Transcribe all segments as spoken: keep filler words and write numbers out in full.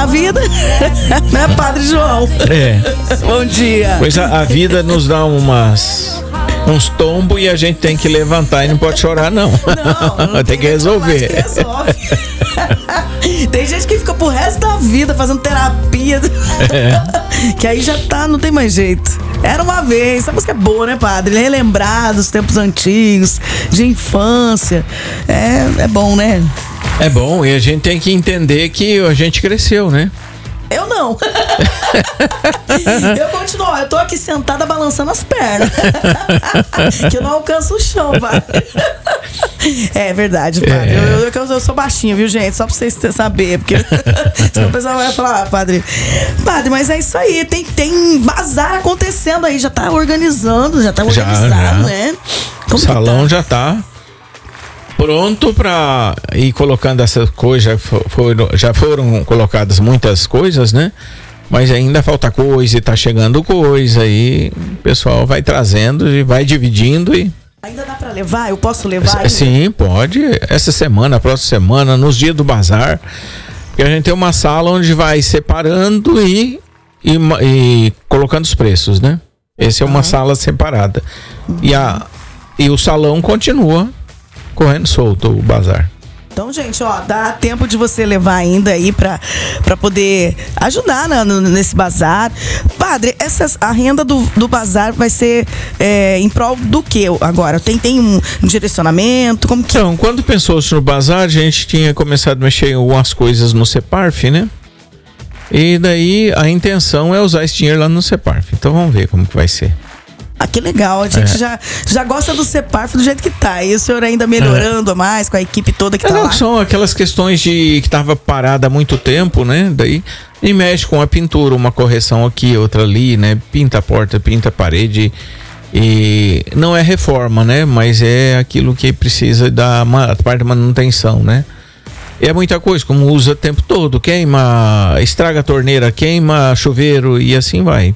vida, né, Padre João? É. Bom dia. Pois a, a vida nos dá umas... uns tombos e a gente tem que levantar e não pode chorar, não. Não, não tem, tem que resolver. Que resolve. Tem gente que fica pro resto da vida fazendo terapia. É. Que aí já tá, não tem mais jeito. Era uma vez. Essa música é boa, né, Padre? Relembrar dos tempos antigos, de infância. É, é bom, né? É bom, e a gente tem que entender que a gente cresceu, né? Eu não. Eu continuo, eu tô aqui sentada balançando as pernas. Que eu não alcanço o chão, Padre. É verdade, Padre. É. Eu, eu, eu sou baixinha, viu, gente? Só pra vocês saberem. Porque senão o pessoal vai falar, ah, Padre. Padre, mas é isso aí. Tem, tem bazar acontecendo aí. Já tá organizando, já tá organizado, já, já. né? Como o salão tá? já tá pronto para ir colocando essas coisas. Foram, já foram colocadas muitas coisas, né? Mas ainda falta coisa e tá chegando coisa aí. O pessoal vai trazendo e vai dividindo e... Ainda dá para levar? Eu posso levar? Ainda? Sim, pode. Essa semana, próxima semana, nos dias do bazar. Porque a gente tem uma sala onde vai separando e, e, e colocando os preços, né? Essa é uma ah. sala separada. Uhum. E, a, e o salão continua correndo solto, o bazar. Então, gente, ó, dá tempo de você levar ainda aí pra, pra poder ajudar na, no, nesse bazar. Padre, essas, a renda do, do bazar vai ser é, em prol do que agora? Tem, tem um, um direcionamento? Como que... Então, quando pensou-se no bazar, a gente tinha começado a mexer em algumas coisas no Ceparf, né? E daí a intenção é usar esse dinheiro lá no Ceparf. Então vamos ver como que vai ser. Ah, que legal, a gente é. já, já gosta do Ceparf do jeito que tá. E o senhor ainda melhorando é. mais com a equipe toda que é, tá não, lá. São aquelas questões de que tava parada há muito tempo, né? Daí e mexe com a pintura, uma correção aqui, outra ali, né? Pinta a porta, pinta a parede. E não é reforma, né? Mas é aquilo que precisa da a parte da manutenção, né? E é muita coisa, como usa o tempo todo. Queima, estraga a torneira, queima chuveiro e assim vai.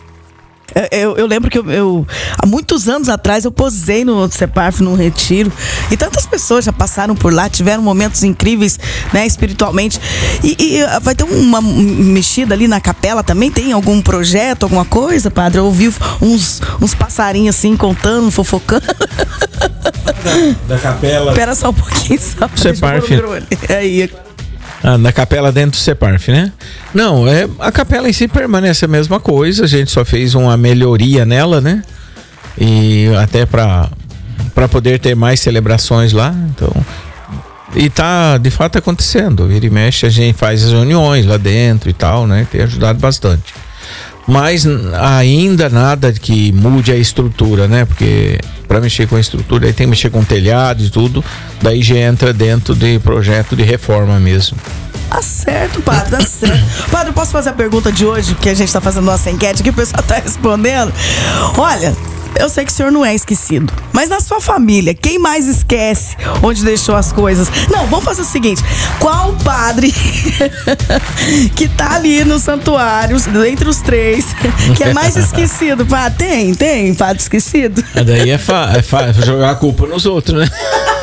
Eu, eu lembro que eu, eu, há muitos anos atrás, eu posei no Ceparf, num retiro, e tantas pessoas já passaram por lá, tiveram momentos incríveis, né, espiritualmente. E, e vai ter uma mexida ali na capela também? Tem algum projeto, alguma coisa, Padre? Eu ouvi uns, uns passarinhos assim, contando, fofocando. Da, da capela. Espera só um pouquinho, só pra Ceparf. Aí. Ah, na capela dentro do Ceparf, né? Não, é, a capela em si permanece a mesma coisa, a gente só fez uma melhoria nela, né? E até para para poder ter mais celebrações lá, então... E tá, de fato, acontecendo. Vira e mexe, a gente faz as reuniões lá dentro e tal, né? Tem ajudado bastante. Mas ainda nada que mude a estrutura, né? Porque para mexer com a estrutura aí tem que mexer com o telhado e tudo, daí já entra dentro de projeto de reforma mesmo. Tá certo, Padre, tá certo. Padre, eu posso fazer a pergunta de hoje, porque a gente tá fazendo nossa enquete aqui, o pessoal tá respondendo. Olha, eu sei que o senhor não é esquecido, mas na sua família, quem mais esquece onde deixou as coisas? Não, vamos fazer o seguinte: qual padre que tá ali no santuário, entre os três, que é mais esquecido? Pá, tem, tem padre esquecido? É, daí é, fa- é fa- jogar a culpa nos outros, né?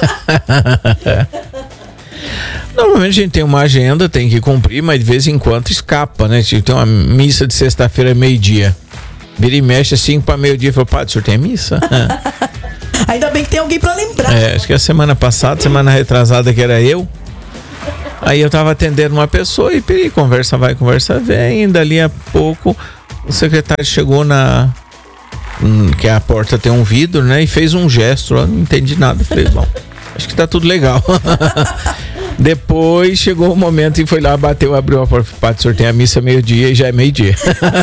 Normalmente a gente tem uma agenda, tem que cumprir, mas de vez em quando escapa, né? Tipo, tem uma missa de sexta-feira, meio-dia. Vira e mexe assim para meio-dia e fala, padre, o senhor tem missa? Ainda bem que tem alguém para lembrar. É, acho que a semana passada, semana retrasada, que era eu. Aí eu tava atendendo uma pessoa e pedi, conversa vai, conversa vem. E dali a pouco o secretário chegou na... que a porta tem um vidro, né? E fez um gesto, eu não entendi nada. Falei, bom, acho que tá tudo legal. Depois chegou o momento e foi lá, bateu, abriu a porta. Padre, o senhor tem a missa meio-dia e já é meio-dia.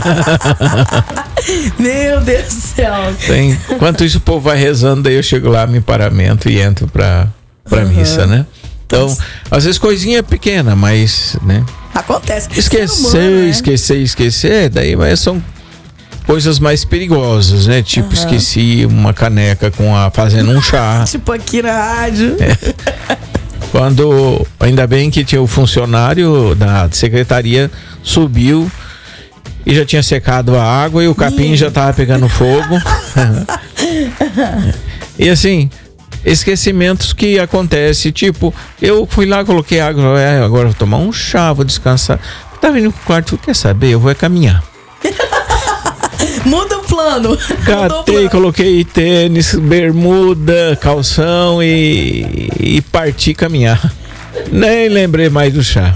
Meu Deus do céu. Tem. Enquanto isso o povo vai rezando, daí eu chego lá, me paramento e entro pra, pra uhum. missa, né? Então, às vezes coisinha pequena, mas, né? Acontece. Esquecer, humano, né? esquecer, esquecer, daí mas são coisas mais perigosas, né? Tipo, uhum. esqueci uma caneca com a fazendo um chá. Tipo aqui na rádio. É. Quando, ainda bem que tinha o funcionário da secretaria, subiu e já tinha secado a água e o capim já tava pegando fogo. E assim, esquecimentos que acontecem, tipo, eu fui lá, coloquei água, é, agora vou tomar um chá, vou descansar. Tava indo pro quarto, quer saber? Eu vou é caminhar. Muda o plano. Catei, coloquei tênis, bermuda, calção e, e parti caminhar. Nem lembrei mais do chá.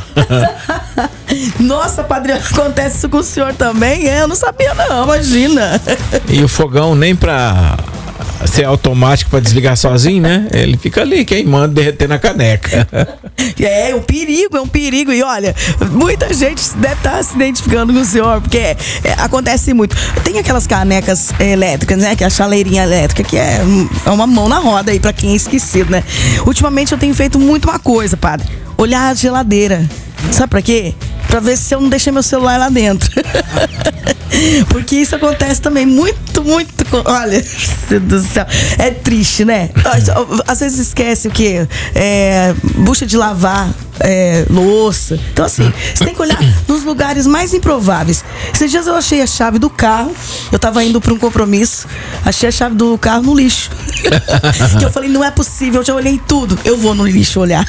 Nossa, padre, acontece isso com o senhor também? Eu não sabia não, imagina. E o fogão nem pra ser automático pra desligar sozinho, né? Ele fica ali queimando, derretendo a caneca. É, é um perigo, é um perigo. E olha, muita gente deve estar se identificando com o senhor, porque é, acontece muito. Tem aquelas canecas elétricas, né? Que é a chaleirinha elétrica, que é, é uma mão na roda aí pra quem é esquecido, né? Ultimamente eu tenho feito muito uma coisa, padre. Olhar a geladeira. Sabe pra quê? Pra ver se eu não deixei meu celular lá dentro. Porque isso acontece também muito, muito. Olha, do céu. É triste, né? Às vezes esquece o quê? É, bucha de lavar, é, louça. Então, assim, você tem que olhar nos lugares mais improváveis. Esses dias eu achei a chave do carro. Eu tava indo pra um compromisso. Achei a chave do carro no lixo. Que eu falei, não é possível. Eu já olhei tudo. Eu vou no lixo olhar.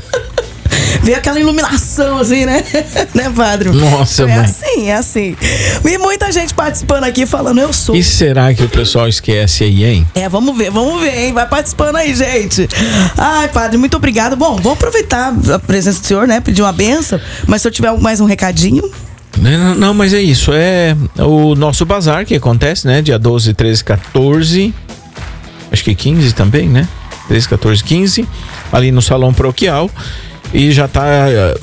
Vê aquela iluminação assim, né? Né, padre? Nossa, é mãe. assim, é assim. E muita gente participando aqui falando, eu sou. E será que o pessoal esquece aí, hein? É, vamos ver, vamos ver, hein? Vai participando aí, gente. Ai, padre, muito obrigado. Bom, vamos aproveitar a presença do senhor, né? Pedir uma benção. Mas se eu tiver mais um recadinho. Não, não, mas é isso. É o nosso bazar que acontece, né? Dia doze, treze, quatorze. Acho que quinze também, né? treze, quatorze, quinze. Ali no Salão Paroquial. E já tá uh,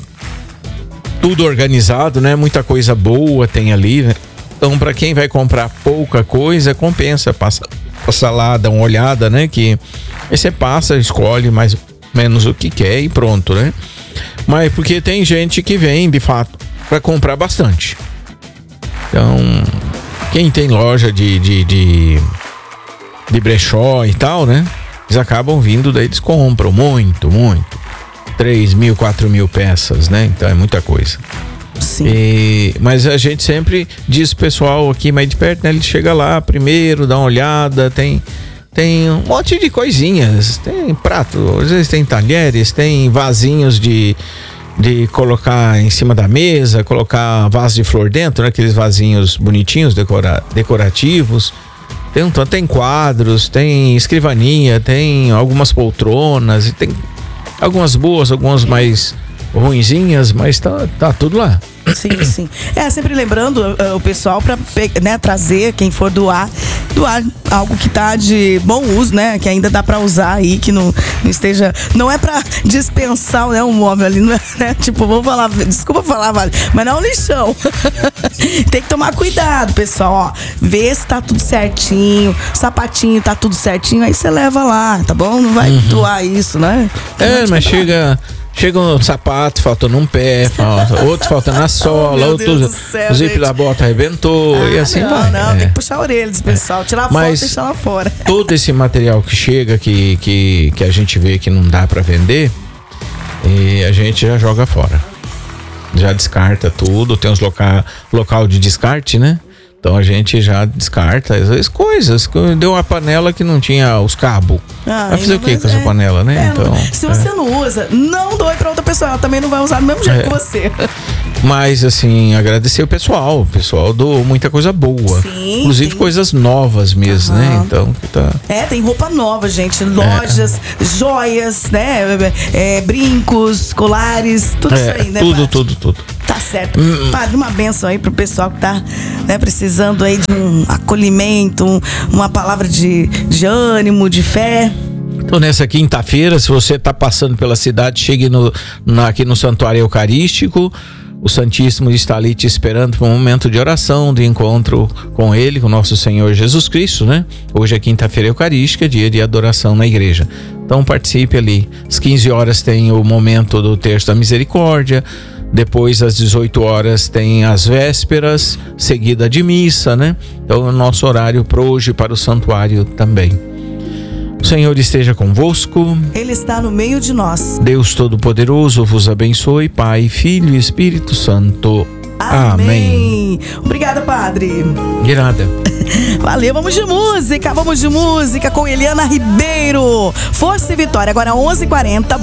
tudo organizado, né? Muita coisa boa tem ali, né? Então, para quem vai comprar pouca coisa, compensa. Passa, passa lá, dá uma olhada, né? Que aí você passa, escolhe mais ou menos o que quer e pronto, né? Mas porque tem gente que vem, de fato, para comprar bastante. Então, quem tem loja de, de, de, de brechó e tal, né? Eles acabam vindo, daí eles compram muito, muito. três mil, quatro mil peças, né? Então é muita coisa. Sim. E, mas a gente sempre diz pro pessoal aqui mais de perto, né? Ele chega lá primeiro, dá uma olhada, tem, tem um monte de coisinhas. Tem prato, às vezes tem talheres, tem vasinhos de, de colocar em cima da mesa, colocar vaso de flor dentro, né? Aqueles vasinhos bonitinhos, decora, decorativos. Tem, um, tem quadros, tem escrivaninha, tem algumas poltronas e tem algumas boas, algumas mais ruinzinhas, mas tá, tá tudo lá. Sim, sim. É, sempre lembrando uh, o pessoal pra, né, trazer, quem for doar, doar algo que tá de bom uso, né? Que ainda dá pra usar aí, que não, não esteja... Não é pra dispensar, né, um móvel ali, não é, né? Tipo, vamos falar, desculpa falar, vale, mas não é um lixão. Tem que tomar cuidado, pessoal, ó. Ver se tá tudo certinho, sapatinho tá tudo certinho, aí você leva lá, tá bom? Não vai uhum. doar isso, né? Então, é, mas chega... Chega um sapato faltando um pé, falta, outro faltando na sola, oh, outro céu, o zip gente. Da bota arrebentou ah, e assim não, vai. Não, é. tem que puxar a orelha desse pessoal, tirar a Mas foto e deixar lá fora. Todo esse material que chega, que, que, que a gente vê que não dá pra vender, e a gente já joga fora. Já descarta tudo, tem uns local, local de descarte, né? Então a gente já descarta, às vezes, coisas. Deu uma panela que não tinha os cabos. Ah, vai fazer o que com essa é, panela, né? É, então, se você é. não usa, não doe pra outra pessoa. Ela também não vai usar do mesmo jeito é. que você. Mas, assim, agradecer o pessoal. O pessoal doou muita coisa boa. Sim, inclusive tem... coisas novas mesmo, uhum. né? Então, que tá... É, tem roupa nova, gente. Lojas, é. joias, né? É, brincos, colares, tudo é, isso aí, né? Tudo, Padre? tudo, tudo. Tá certo. Hum. Padre, uma benção aí pro pessoal que tá, né, precisando aí de um acolhimento, um, uma palavra de, de ânimo, de fé. Então, nessa quinta-feira, se você tá passando pela cidade, chegue no, na, aqui no Santuário Eucarístico. O Santíssimo está ali te esperando para um momento de oração, de encontro com Ele, com nosso Senhor Jesus Cristo, né? Hoje é quinta-feira eucarística, dia de adoração na igreja. Então participe ali. Às quinze horas tem o momento do Terço da Misericórdia. Depois, às dezoito horas, tem as vésperas, seguida de missa, né? Então, é o nosso horário para hoje, para o santuário também. O Senhor esteja convosco. Ele está no meio de nós. Deus Todo-Poderoso vos abençoe, Pai, Filho e Espírito Santo. Amém. Amém. Obrigada, Padre. De nada. Valeu, vamos de música, vamos de música com Eliana Ribeiro. Força e Vitória, agora onze e quarenta.